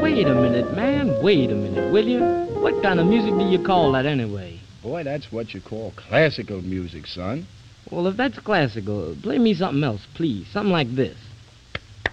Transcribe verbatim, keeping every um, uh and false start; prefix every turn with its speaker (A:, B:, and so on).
A: wait a minute, man. Wait a minute, will you? What kind of music do you call that anyway?
B: Boy, that's what you call classical music, son.
A: Well, if that's classical, play me something else, please. Something like this.